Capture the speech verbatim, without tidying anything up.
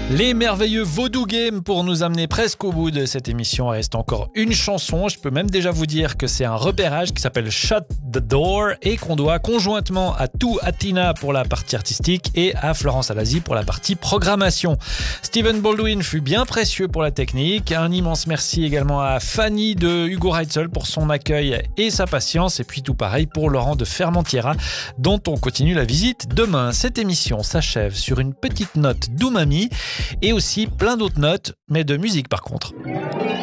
Les merveilleux Vaudou Game pour nous amener presque au bout de cette émission. Il reste encore une chanson. Je peux même déjà vous dire que c'est un repérage qui s'appelle Shut the Door et qu'on doit conjointement à tout Atina pour la partie artistique et à Florence Alasi pour la partie programmation. Steven Baldwin fut bien précieux pour la technique. Un immense merci également à Fanny de Hugo Reitzel pour son accueil et sa patience. Et puis tout pareil pour Laurent de Fermentiera dont on continue la visite demain. Cette émission s'achève sur une petite note d'umami et aussi plein d'autres notes, mais de musique par contre.